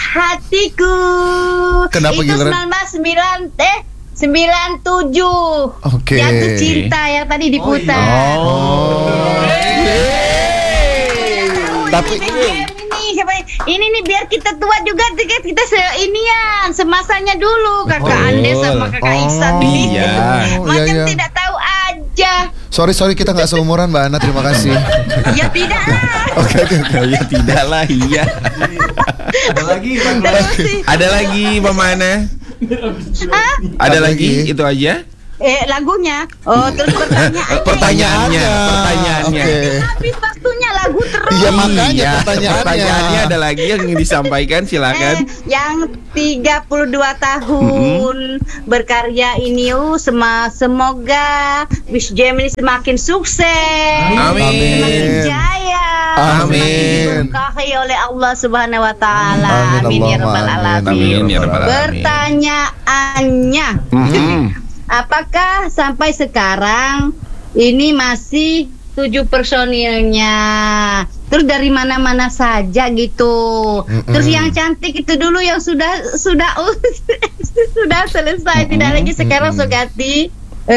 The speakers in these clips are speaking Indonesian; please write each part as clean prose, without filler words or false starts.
hatiku. Kenapa itu giliran? 97. Oke. Jatuh cinta yang tadi diputar. Tapi ini nih biar kita tua juga, kita seinian semasanya dulu kakak Ande sama kakak Iksan ini. Macam iya. tidak tahu aja. Sorry kita nggak seumuran Mbak Ana, terima kasih. Ya tidak lah. Oke. Ya tidak lah, iya. Ada lagi Mama Ana? Hah? Ada lagi? Itu aja? Lagunya. Terus Pertanyaannya. Oke. Habis waktunya lagu terus. Iya makanya pertanyaannya ada lagi yang ingin disampaikan, silakan. Yang 32 tahun berkarya ini semoga Wish Jam ini semakin sukses. Amin. Semakin jaya. Amin. Semakin diberkahi oleh Allah Subhanahu wa taala. Amin ya rabbal alamin. Amin ya rabbal alamin. Pertanyaannya, apakah sampai sekarang ini masih 7 personilnya? Terus dari mana-mana saja gitu. Terus yang cantik itu dulu yang sudah selesai, tidak lagi sekarang Sugati.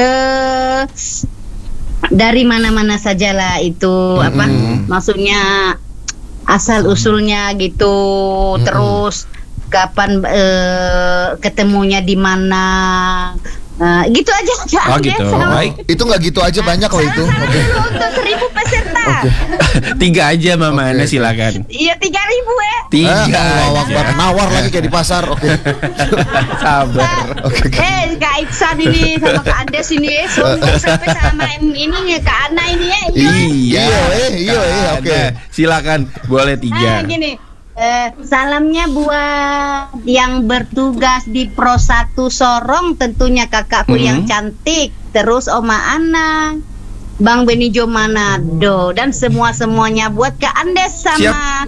Dari mana-mana sajalah itu apa? Maksudnya asal usulnya gitu. Terus kapan ketemunya di mana? Gitu aja. Oh gitu. Baik. Itu nggak gitu aja, banyak loh itu. Oke. Untuk 1000 peserta. 3 aja Mama Ana, silakan. Iya 3.000 ya. 3. Nawar lagi kayak di pasar. Oke. Sabar. Kak Iksan ini sama Kak Andes ini sombong sampai sama ini ya Kak Ana ini ya. Iya. Oke. Silakan, boleh 3. Gini. Salamnya buat yang bertugas di Pro 1 Sorong, tentunya kakakku yang cantik, terus Oma Ana, Bang Benijo Manado, dan semuanya buat Kak Andes sama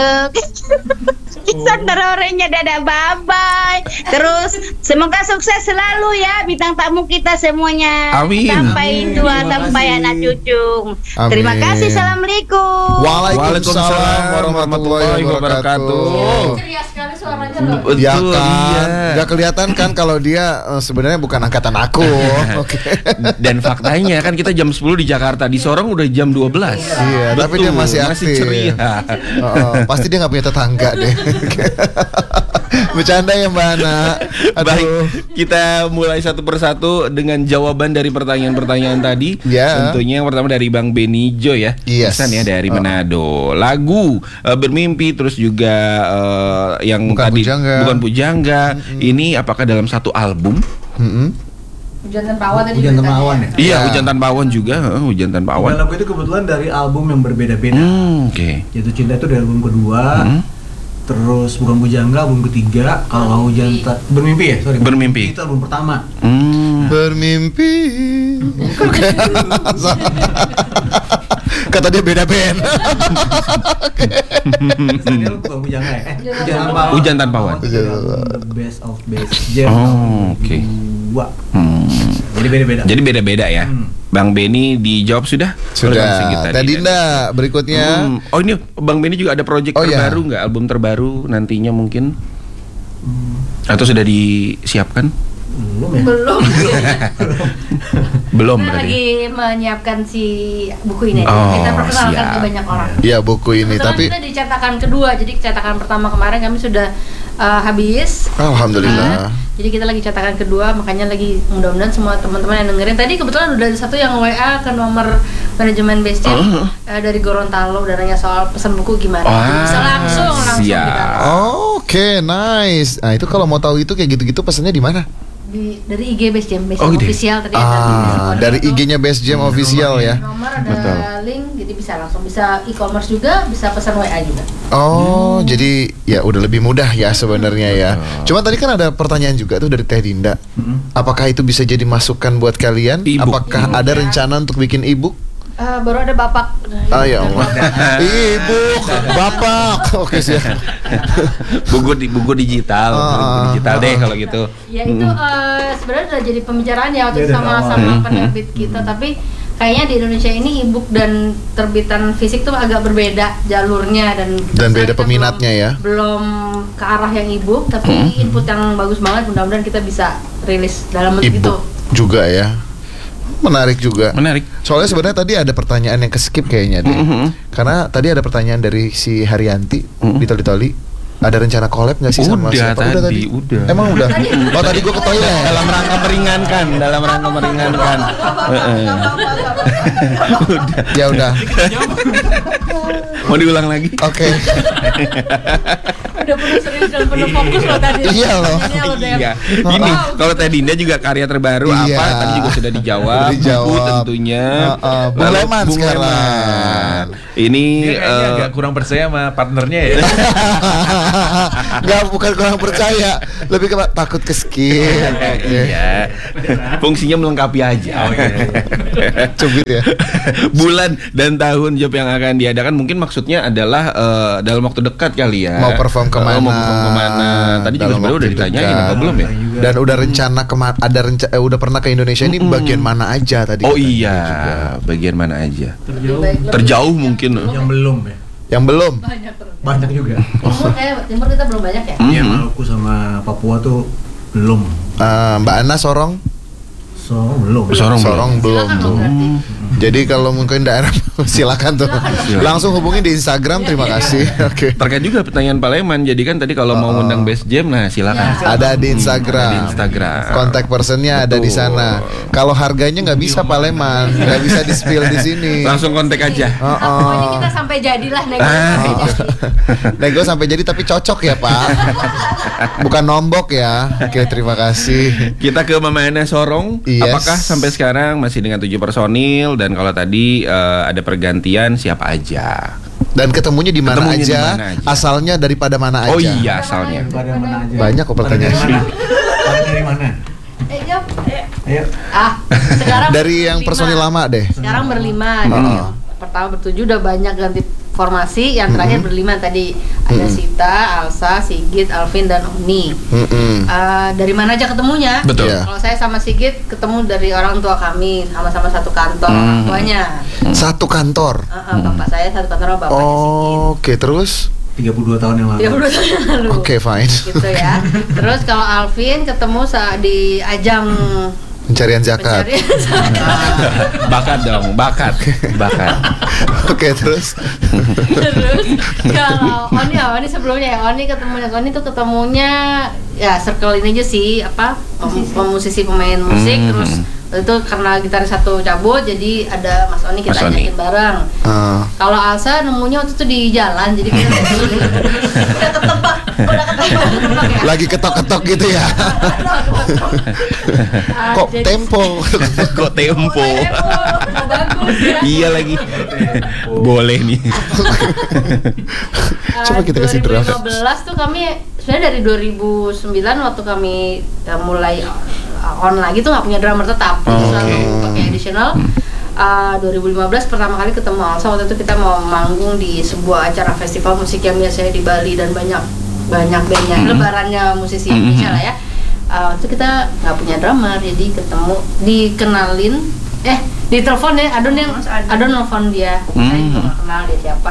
Iksan Terorenya. Dadah, bye-bye. Terus semoga sukses selalu ya bintang tamu kita semuanya. Amin. Sampai tua, sampai anak cucu. Amin. Terima kasih. Assalamualaikum. Waalaikumsalam warahmatullahi wabarakatuh. Ceria sekali suaranya loh. Ya Betul, kan, iya. nggak kelihatan kan kalau dia sebenarnya bukan angkatan aku. Oke. Dan faktanya kan kita jam 10 di Jakarta, di Sorong udah jam 12. Iya, tapi dia masih aktif. ceria. Pasti dia nggak punya tetangga deh. Bercanda ya Mbak Ana. Baik, kita mulai satu persatu dengan jawaban dari pertanyaan-pertanyaan tadi. Ya. Tentunya yang pertama dari Bang Benijo ya. Yes. Pesan ya dari Manado. Lagu Bermimpi, terus juga yang Bukan tadi Pujangga. Bukan Pujangga. Ini apakah dalam satu album? Hujan tanpa awan tadi. Hujan tanpa awan ya? Iya, Hujan Tanpa Awan juga. Hujan Tanpa Awan. Dan lagu itu kebetulan dari album yang berbeda-beda. Oke. Jatuh Cinta itu dari album kedua. Terus Bukan Pujangga album ketiga. Kalau Bermimpi ya, sorry. Bermimpi. Itu album pertama. Bermimpi. Kata dia beda band. Ini Bukan Pujangga ya? Hujan Tanpa Awan. Best of Best Jam. Oke. Dua. Jadi beda-beda. Jadi beda-beda ya. Bang Beni dijawab sudah? Sudah. Teh Dinda berikutnya. Oh ini Bang Beni juga ada project terbaru nggak? Album terbaru nantinya mungkin? Atau sudah disiapkan? Belum ya? Belum. Belum Kita berarti. lagi menyiapkan si buku ini. Oh, Kita perkenalkan siap. ke banyak orang. Iya buku ini Kebetulan tapi kita di cetakan kedua, jadi cetakan pertama kemarin kami sudah habis. alhamdulillah. Jadi kita lagi cetakan kedua, makanya lagi mudah-mudahan semua teman-teman yang dengerin. Tadi kebetulan udah ada satu yang WA ke nomor manajemen Best Jam dari Gorontalo, udah nanya soal pesan buku gimana. Bisa langsung siap. kita. Oke, nice. Nah, itu kalau mau tahu itu kayak gitu-gitu pesannya di mana? Dari IG Best Jam gitu. official tadi ada. Dari IG-nya Best Jam official ya. Nomor ada Betul. link, jadi bisa langsung, bisa e-commerce juga, bisa pesan WA juga. Oh, jadi ya udah lebih mudah ya sebenarnya ya. Cuma tadi kan ada pertanyaan juga tuh dari Teh Dinda. Apakah itu bisa jadi masukan buat kalian? E-book. Apakah ada rencana untuk bikin e-book? Baru ada Bapak. Ya Allah. E-book, Bapak. Oke siap. buku digital, buku digital deh kalau gitu. Ya itu sebenarnya udah jadi pembicaraan ya waktu itu Ya, sama penerbit kita, tapi kayaknya di Indonesia ini e-book dan terbitan fisik tuh agak berbeda jalurnya dan beda peminatnya ya. Belum ke arah yang e-book, tapi input yang bagus banget. Mudah-mudahan kita bisa rilis dalam bentuk itu. Juga ya. Menarik juga. Menarik. Soalnya sebenarnya tadi ada pertanyaan yang keskip kayaknya deh. Karena tadi ada pertanyaan dari si Haryanti di Toli-Toli. Ada rencana collab nggak sih sama siapa? Udah tadi. Emang udah. Oh tadi gue ke toilet. Dalam rangka meringankan. Udah. Ya udah. Mau diulang lagi? Oke. Udah penuh serius dan penuh fokus loh tadi. Iya loh. Iya. Ini kalau Teh Dinda juga karya terbaru Iya. apa? Tadi juga sudah dijawab. Buku tentunya. Bung Leman Bung sekarang. Leman. Ini Dia kayaknya agak kurang percaya sama partnernya ya. Nggak, bukan kurang percaya, lebih ke takut ke skip. Iya. Fungsinya melengkapi aja. Cubit ya. Bulan dan tahun job yang akan diadakan mungkin maksudnya adalah dalam waktu dekat kali ya. Mau perform kemana? Mau perform kemana? Tadi juga Dalam sebenarnya waktu udah ditanyain dekat. apa belum ya? Dan udah rencana udah pernah ke Indonesia ini bagian mana aja tadi? Oh katanya iya, juga. bagian mana aja? Lebih Terjauh mungkin. Yang belum ya. Yang belum. Banyak juga. Timur kita belum banyak ya. Iya, Maluku sama Papua tuh belum. Mbak Ana Sorong. Belum. Sorong belum Silakan tuh. dong berarti. Jadi kalau mungkin daerah silakan tuh. Langsung hubungi di Instagram. Terima kasih. Oke. Terkait juga pertanyaan Pak Leman. Jadi kan tadi kalau mau ngundang Best Jam, nah silakan. Ada di Instagram. Ada di Instagram. Kontak personnya ada di sana. Kalau harganya nggak bisa Pak Leman, nggak bisa di spill di sini. Langsung kontak aja. Pokoknya kita sampai jadilah Nego sampai jadi tapi cocok ya Pak. Bukan nombok ya. Oke, terima kasih. Kita ke Mama Ana Sorong. Yes. Apakah sampai sekarang masih dengan 7 personil? Dan kalau tadi ada pergantian siapa aja? Dan ketemunya di mana Ketemunya di aja? mana aja? Asalnya daripada mana aja? Oh iya, asalnya. Pada mana aja? Banyak kok pertanyaan. Pada dari mana? Jawab. Ayo. Sekarang Dari yang berlima. personil lama deh. Sekarang berlima. Jadi pertama bertujuh udah banyak ganti formasi. Yang terakhir berlima tadi ada Sita, Alsa, Sigit, Alvin dan Oni. Dari mana aja ketemunya? Betul. Iya. Kalau saya sama Sigit ketemu dari orang tua kami, sama-sama satu kantor orang tuanya. Satu kantor. Bapak saya satu kantor sama bapaknya Sigit. Oke, terus 32 tahun yang lalu. 32 tahun yang lalu. oke fine. Gitu ya. Terus kalau Alvin ketemu di ajang Pencarian zakat. Bakat dong, bakat. Oke, terus Terus kalau Oni sebelumnya ya Oni tuh ketemunya ya circle ini aja sih pemusisi pemain musik terus itu karena gitaris satu cabut jadi ada Mas Oni kita ajakin bareng. Kalau Alsa nemunya waktu itu di jalan jadi kita udah ketebak ya. lagi ketok-ketok gitu ya. Kok Jadi- tempo? Kok tempo? Bagus ya. Iya lagi. Boleh nih. Coba kita kasih draft. 2015 tuh kami sebenarnya dari 2009 waktu kami mulai on lagi tuh nggak punya drummer tetap, jadi selalu pakai additional. 2015 pertama kali ketemu Alsa, waktu itu kita mau manggung di sebuah acara festival musik yang biasanya di Bali dan banyak bandnya, lebarannya musisi Indonesia lah ya. Waktu itu kita nggak punya drummer, jadi dikenalin, ditelepon deh, Adon nelfon dia, saya juga nggak kenal dia siapa.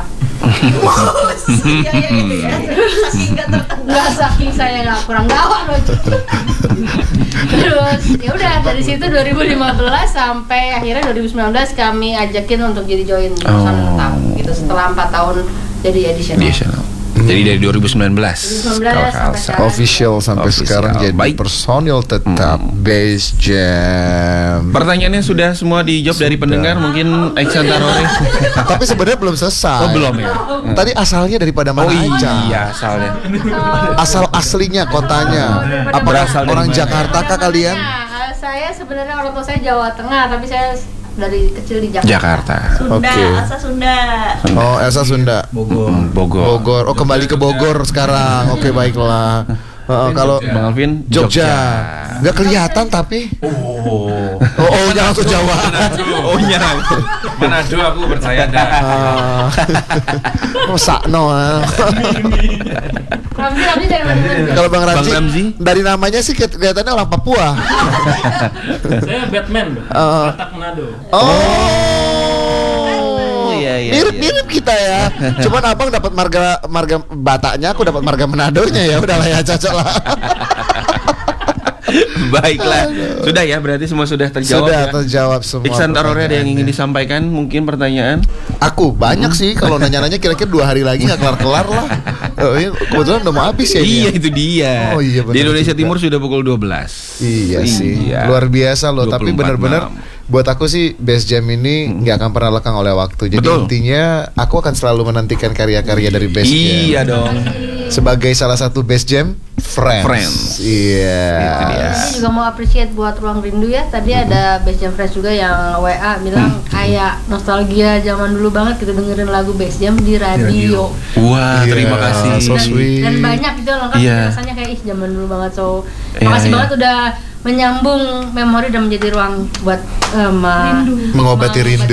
Nggak saking saya nggak kurang gawat loh. Terus ya udah dari situ 2015 sampai akhirnya 2019 kami ajakin untuk jadi join personel tetap gitu setelah 4 tahun jadi additional. Jadi dari 2019 sampai kalau Alsa. sekarang. Official sampai Official. sekarang jadi Baik. personil tetap Base Jam. Pertanyaannya sudah semua dijawab dari pendengar, mungkin Iksan Tarore. Tapi sebenarnya belum selesai. Oh belum ya? Tadi asalnya daripada mana aja? Iya asalnya. Asal aslinya kotanya. Apa Berasal dari orang mana? Jakarta kah kalian? Saya sebenarnya orang tua saya Jawa Tengah, tapi saya dari kecil di Jakarta. Oke. Elsa Sunda. Oh, Elsa Sunda. Bogor. Bogor. Bogor. Oh, kembali ke Bogor sekarang. Oke, baiklah. Kalau Bang Alvin Jogja. Nggak kelihatan tapi. Jangan langsung Jawa. Manado aku percaya dah. Sakno. Kalau Bang Ramzi dari namanya sih kelihatannya orang Papua. Saya Batman, Batak Manado. Mirip kita ya. Cuman abang dapat marga Bataknya, aku dapat marga Manadonya ya. Udahlah ya, cocok lah. Baiklah, sudah ya, berarti semua sudah terjawab. Sudah ya? Terjawab semua. Iksan Tarore ada yang ingin disampaikan? Mungkin pertanyaan? Aku banyak sih, kalau nanya-nanya kira-kira 2 hari lagi nggak kelar-kelar lah. Kebetulan udah mau habis ya. Iya, itu dia. Di Indonesia juga. Timur sudah pukul 12. Iya sih, luar biasa loh. Tapi benar-benar buat aku sih Best Jam ini nggak akan pernah lekang oleh waktu. Jadi intinya aku akan selalu menantikan karya-karya dari Best Jam. Iya dong. Sebagai salah satu Best Jam Friends. Iya. Saya juga mau appreciate buat Ruang Rindu ya. Tadi ada Best Jam Friends juga yang WA bilang kayak nostalgia zaman dulu banget kita dengerin lagu Best Jam di radio. Wah, terima kasih. So sweet. Dan banyak itu lengkap rasanya kayak zaman dulu banget. So, makasih banget udah menyambung memori dan menjadi ruang buat mengobati rindu.